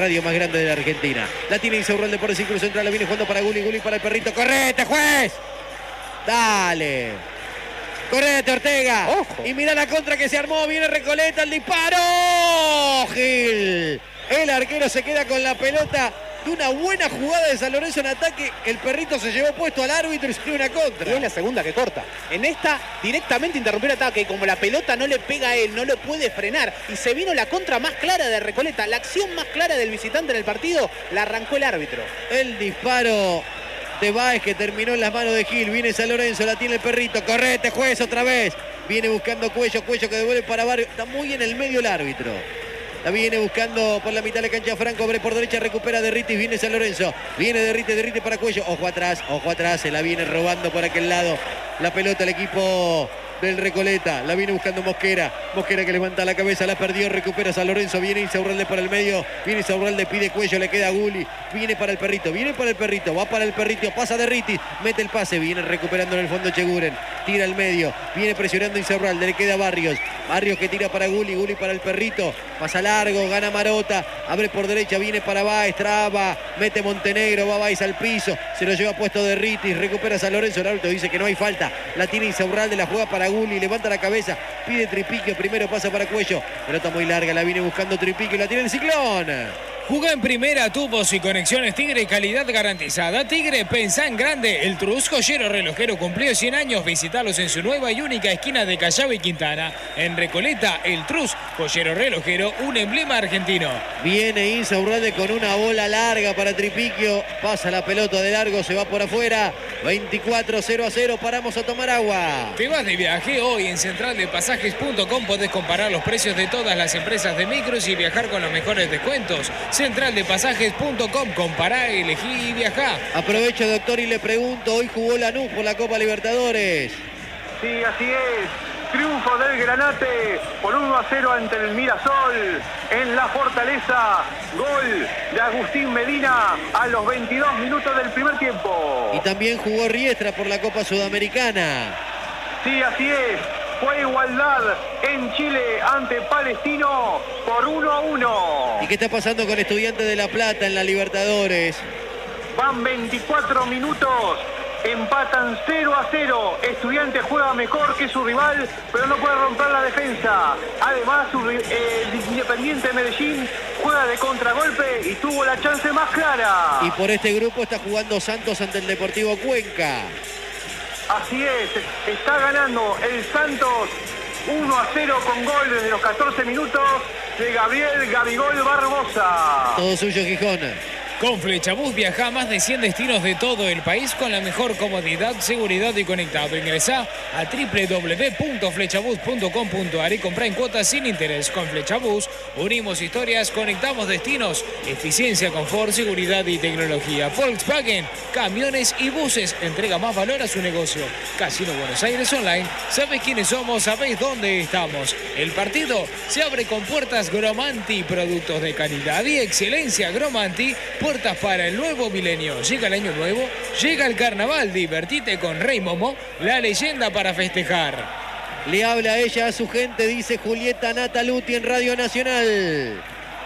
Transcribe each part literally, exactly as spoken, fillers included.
radio más grande de la Argentina. La tiene Insaurralde por el círculo central, la viene jugando para Gulli, Gulli para el perrito. ¡Correte, juez! ¡Dale! ¡Correte, Ortega! ¡Ojo! Y mira la contra que se armó, viene Recoleta, el disparo. ¡Gil! El arquero se queda con la pelota. De una buena jugada de San Lorenzo en ataque, el perrito se llevó puesto al árbitro y se dio una contra. Y es la segunda que corta. En esta, directamente interrumpió el ataque y como la pelota no le pega a él, no lo puede frenar. Y se vino la contra más clara de Recoleta. La acción más clara del visitante en el partido la arrancó el árbitro. El disparo de Báez que terminó en las manos de Gil. Viene San Lorenzo, la tiene el perrito. Correte, juez, otra vez. Viene buscando Cuello, Cuello que devuelve para Barrio. Está muy en el medio el árbitro. La viene buscando por la mitad de la cancha Franco, abre por derecha, recupera Derritis, viene San Lorenzo, viene Derritis, Derritis para Cuello, ojo atrás, ojo atrás, se la viene robando por aquel lado la pelota el equipo del Recoleta, la viene buscando Mosquera, Mosquera que levanta la cabeza, la perdió, recupera San Lorenzo, viene Insaurralde para el medio, viene Insaurralde, pide Cuello, le queda Gulli, viene para el perrito, viene para el perrito, va para el perrito, pasa Derritis, mete el pase, viene recuperando en el fondo Cheguren, tira al medio, viene presionando Insaurralde, le queda Barrios, Barrios que tira para Gulli, Gulli para el perrito, pasa largo, gana Marota, abre por derecha, viene para Báez, traba, mete Montenegro, va Báez al piso, se lo lleva puesto Derritis, recupera San Lorenzo, el árbitro dice que no hay falta, la tiene Insaurralde, la juega para Gulli, levanta la cabeza, pide Tripiquio, primero pasa para Cuello, pelota muy larga, la viene buscando Tripiquio, la tiene el Ciclón. Juega en primera, tubos y conexiones Tigre, calidad garantizada. Tigre, pensá en grande. El Trus Joyero Relojero cumplió cien años. Visitalos en su nueva y única esquina de Callao y Quintana. En Recoleta, el Trus Joyero Relojero, un emblema argentino. Viene Insaurralde con una bola larga para Tripiquio. Pasa la pelota de largo, se va por afuera. veinticuatro cero a cero, paramos a tomar agua. Te vas de viaje hoy en central de pasajes punto com. Podés comparar los precios de todas las empresas de micros y viajar con los mejores descuentos. central de pasajes punto com, compará, elegí y viajá. Aprovecho, doctor, y le pregunto, hoy jugó Lanús por la Copa Libertadores. Sí, así es. Triunfo del Granate por uno a cero ante el Mirasol en la Fortaleza. Gol de Agustín Medina a los veintidós minutos del primer tiempo. Y también jugó Riestra por la Copa Sudamericana. Sí, así es. Fue igualdad en Chile ante Palestino por uno a uno. ¿Y qué está pasando con Estudiantes de La Plata en la Libertadores? Van veinticuatro minutos, empatan cero a cero. Estudiantes juega mejor que su rival, pero no puede romper la defensa. Además, su, eh, el Independiente Medellín juega de contragolpe y tuvo la chance más clara. Y por este grupo está jugando Santos ante el Deportivo Cuenca. Así es, está ganando el Santos uno a cero con gol desde los catorce minutos de Gabriel Gabigol Barbosa. Todo suyo, Gijón. Con Flechabús viaja a más de cien destinos de todo el país con la mejor comodidad, seguridad y conectado. Ingresá a doble u doble u doble u punto flechabús punto com punto a r y comprá en cuotas sin interés. Con Flechabús unimos historias, conectamos destinos, eficiencia, confort, seguridad y tecnología. Volkswagen, camiones y buses, entrega más valor a su negocio. Casino Buenos Aires Online, sabés quiénes somos, sabés dónde estamos. El partido se abre con puertas Gromanti, productos de calidad y excelencia. Gromanti, puertas para el nuevo milenio. Llega el año nuevo, llega el carnaval, divertite con Rey Momo, la leyenda para festejar. Le habla a ella, a su gente, dice Julieta Nataluti en Radio Nacional.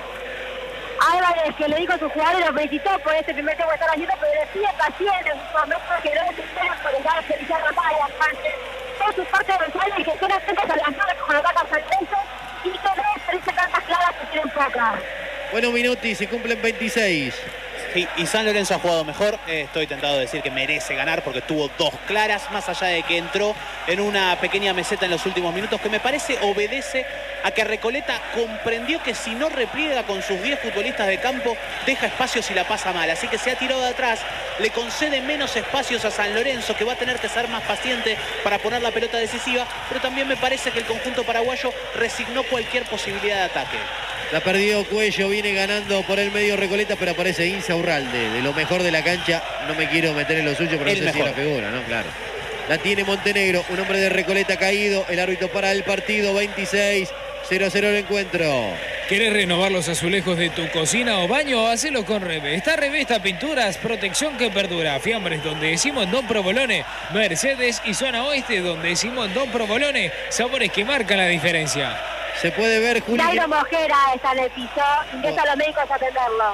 Álvarez, que le dijo a sus jugadores, lo felicitó por este primer tiempo que están haciendo, pero decía paciente en su momento que no se esperan por dejar felicidad a la parte. Todas sus partes de y que estén atentos a las manos con los datos sorpresos y que no experiencia tantas claras que tienen pocas. Bueno, Minuti, se cumplen veintiséis. Sí, y San Lorenzo ha jugado mejor. Eh, estoy tentado de decir que merece ganar porque tuvo dos claras, más allá de que entró en una pequeña meseta en los últimos minutos, que me parece obedece a que Recoleta comprendió que si no repliega con sus diez futbolistas de campo, deja espacios y la pasa mal. Así que se ha tirado de atrás, le concede menos espacios a San Lorenzo, que va a tener que ser más paciente para poner la pelota decisiva, pero también me parece que el conjunto paraguayo resignó cualquier posibilidad de ataque. La perdió Cuello, viene ganando por el medio Recoleta, pero aparece Insaurralde. De lo mejor de la cancha, no me quiero meter en lo suyo, pero no sé si la figura, ¿no? Claro. La tiene Montenegro, un hombre de Recoleta caído. El árbitro para el partido, veintiséis cero a cero el encuentro. ¿Querés renovar los azulejos de tu cocina o baño? Hacelo con Revesta. Revesta Pinturas, protección que perdura. Fiambres, donde decimos Don Provolone. Mercedes y zona oeste, donde decimos Don Provolone. Sabores que marcan la diferencia. Se puede ver, Juli. Jairo Mojera está en el piso, ingresa a los médicos a atenderlo.